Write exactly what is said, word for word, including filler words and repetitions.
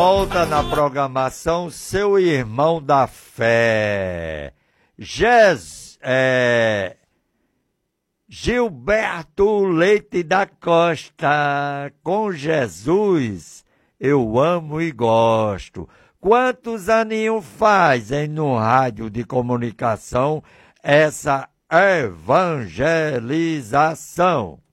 Volta na programação Seu Irmão da Fé. Ges, é, Gilberto Leite da Costa, com Jesus eu amo e gosto. Quantos aninhos faz, hein, no rádio de comunicação, essa evangelização?